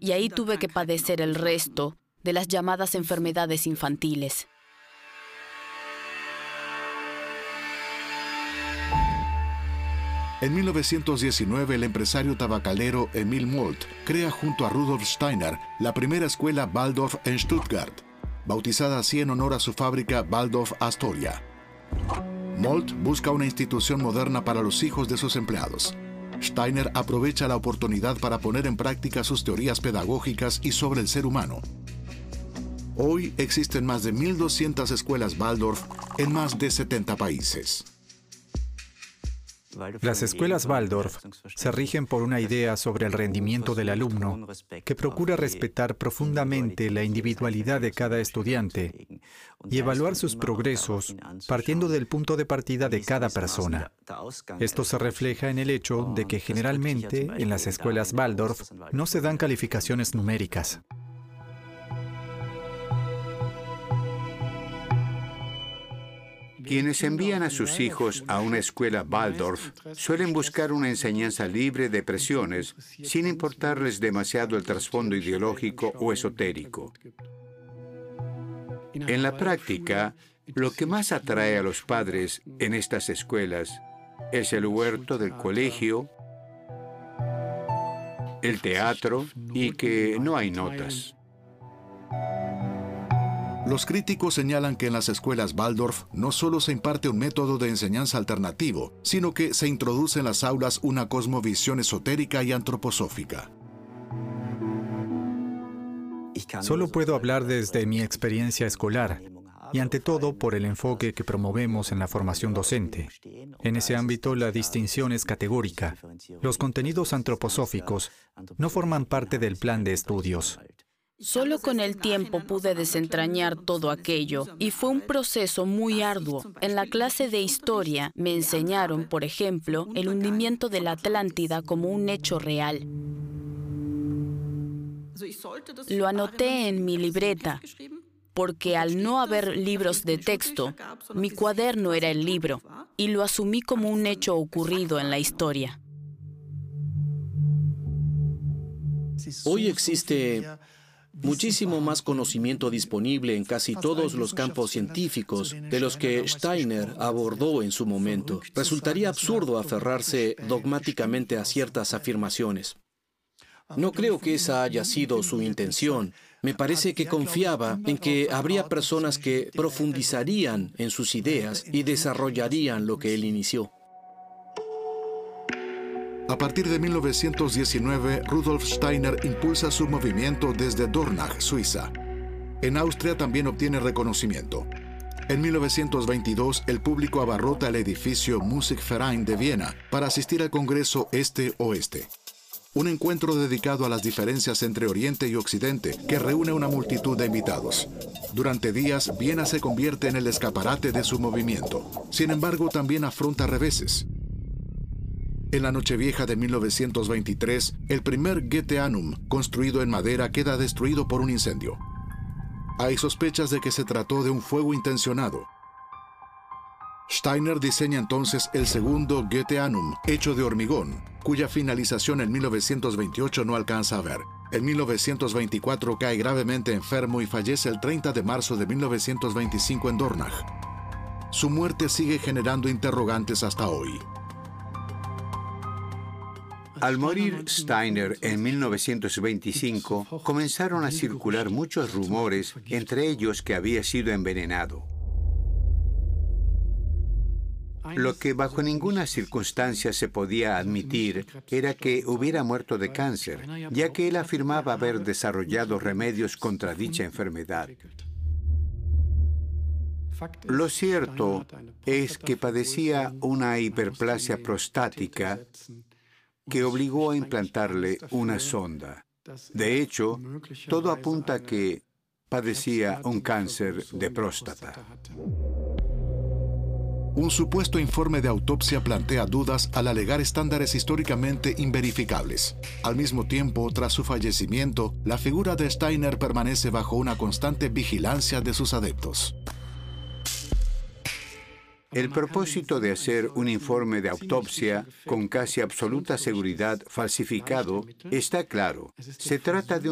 y ahí tuve que padecer el resto de las llamadas enfermedades infantiles. En 1919, el empresario tabacalero Emil Molt crea junto a Rudolf Steiner la primera escuela Waldorf en Stuttgart, bautizada así en honor a su fábrica Waldorf Astoria. Molt busca una institución moderna para los hijos de sus empleados. Steiner aprovecha la oportunidad para poner en práctica sus teorías pedagógicas y sobre el ser humano. Hoy existen más de 1.200 escuelas Waldorf en más de 70 países. Las escuelas Waldorf se rigen por una idea sobre el rendimiento del alumno que procura respetar profundamente la individualidad de cada estudiante y evaluar sus progresos partiendo del punto de partida de cada persona. Esto se refleja en el hecho de que generalmente en las escuelas Waldorf no se dan calificaciones numéricas. Quienes envían a sus hijos a una escuela Waldorf suelen buscar una enseñanza libre de presiones, sin importarles demasiado el trasfondo ideológico o esotérico. En la práctica, lo que más atrae a los padres en estas escuelas es el huerto del colegio, el teatro y que no hay notas. Los críticos señalan que en las escuelas Waldorf no solo se imparte un método de enseñanza alternativo, sino que se introduce en las aulas una cosmovisión esotérica y antroposófica. Solo puedo hablar desde mi experiencia escolar y ante todo por el enfoque que promovemos en la formación docente. En ese ámbito la distinción es categórica. Los contenidos antroposóficos no forman parte del plan de estudios. Solo con el tiempo pude desentrañar todo aquello y fue un proceso muy arduo. En la clase de historia me enseñaron, por ejemplo, el hundimiento de la Atlántida como un hecho real. Lo anoté en mi libreta, porque al no haber libros de texto, mi cuaderno era el libro, y lo asumí como un hecho ocurrido en la historia. Hoy existe muchísimo más conocimiento disponible en casi todos los campos científicos de los que Steiner abordó en su momento. Resultaría absurdo aferrarse dogmáticamente a ciertas afirmaciones. No creo que esa haya sido su intención. Me parece que confiaba en que habría personas que profundizarían en sus ideas y desarrollarían lo que él inició. A partir de 1919, Rudolf Steiner impulsa su movimiento desde Dornach, Suiza. En Austria también obtiene reconocimiento. En 1922, el público abarrota el edificio Musikverein de Viena para asistir al Congreso Este-Oeste. Un encuentro dedicado a las diferencias entre Oriente y Occidente que reúne una multitud de invitados. Durante días, Viena se convierte en el escaparate de su movimiento. Sin embargo, también afronta reveses. En la Nochevieja de 1923, el primer Goetheanum, construido en madera, queda destruido por un incendio. Hay sospechas de que se trató de un fuego intencionado. Steiner diseña entonces el segundo Goetheanum, hecho de hormigón, cuya finalización en 1928 no alcanza a ver. En 1924 cae gravemente enfermo y fallece el 30 de marzo de 1925 en Dornach. Su muerte sigue generando interrogantes hasta hoy. Al morir Steiner en 1925, comenzaron a circular muchos rumores, entre ellos que había sido envenenado. Lo que bajo ninguna circunstancia se podía admitir era que hubiera muerto de cáncer, ya que él afirmaba haber desarrollado remedios contra dicha enfermedad. Lo cierto es que padecía una hiperplasia prostática que obligó a implantarle una sonda. De hecho, todo apunta a que padecía un cáncer de próstata. Un supuesto informe de autopsia plantea dudas al alegar estándares históricamente inverificables. Al mismo tiempo, tras su fallecimiento, la figura de Steiner permanece bajo una constante vigilancia de sus adeptos. El propósito de hacer un informe de autopsia con casi absoluta seguridad falsificado está claro. Se trata de